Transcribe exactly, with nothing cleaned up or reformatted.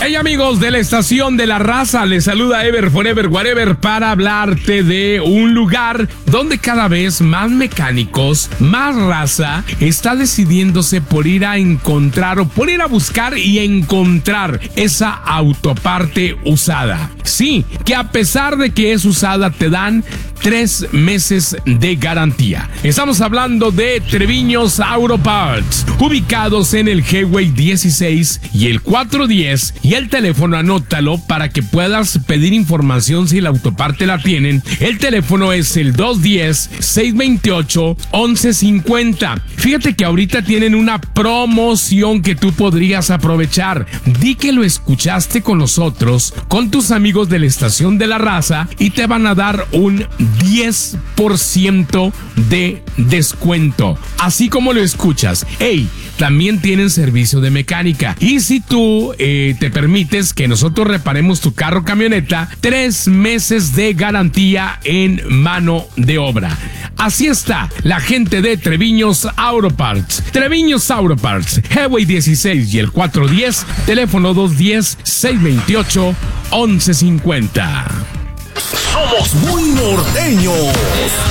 Hey amigos de la estación de la raza, les saluda Ever Forever Whatever para hablarte de un lugar donde cada vez más mecánicos, más raza, está decidiéndose por ir a encontrar o por ir a buscar y encontrar esa autoparte usada. Sí, que a pesar de que es usada te dan tres meses de garantía. Estamos hablando de Treviños Auto Parts, ubicados en el Highway dieciséis y el cuatrocientos diez, y el teléfono anótalo para que puedas pedir información si la autoparte la tienen. El teléfono es el dos uno cero, seis dos ocho, once cincuenta. Fíjate que ahorita tienen una promoción que tú podrías aprovechar. Di que lo escuchaste con nosotros, con tus amigos de la estación de la raza, y te van a dar un diez por ciento de descuento. Así como lo escuchas. Hey, también tienen servicio de mecánica. Y si tú eh, te permites que nosotros reparemos tu carro o camioneta, tres meses de garantía en mano de obra. Así está la gente de Treviños Auto Parts. Treviños Auto Parts, Highway dieciséis y el cuatrocientos diez, teléfono dos uno cero, seis dos ocho, once cincuenta. Somos muy norteños.